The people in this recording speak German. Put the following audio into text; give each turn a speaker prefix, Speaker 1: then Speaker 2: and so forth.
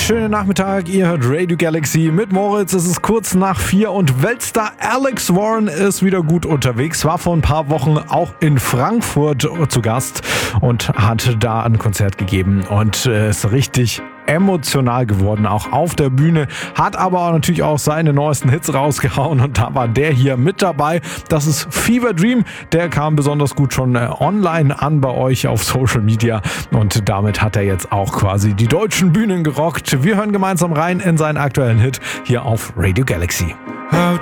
Speaker 1: Schönen Nachmittag, ihr hört Radio Galaxy mit Moritz. Es ist kurz nach 4 und Weltstar Alex Warren ist wieder gut unterwegs. War vor ein paar Wochen auch in Frankfurt zu Gast und hat da ein Konzert gegeben und ist richtig emotional geworden, auch auf der Bühne, hat aber natürlich auch seine neuesten Hits rausgehauen und da war der hier mit dabei. Das ist Fever Dream, der kam besonders gut schon online an bei euch auf Social Media und damit hat er jetzt auch quasi die deutschen Bühnen gerockt. Wir hören gemeinsam rein in seinen aktuellen Hit hier auf Radio Galaxy.